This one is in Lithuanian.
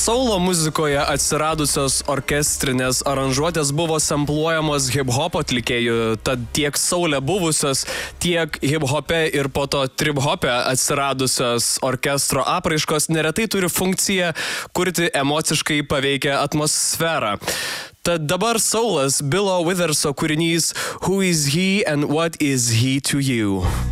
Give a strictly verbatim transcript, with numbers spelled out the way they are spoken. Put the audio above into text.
Saulo muzikoje atsiradusios orkestrinės aranžuotės buvo sampluojamos hip-hop atlikėjų, tad tiek soule buvusios, tiek hip-hope ir po to trip-hope atsiradusios orkestro apraiškos neretai turi funkciją kurti emociškai paveikę atmosferą. Tad dabar Soulas, Billo Witherso kūrinys Who is he and what is he to you?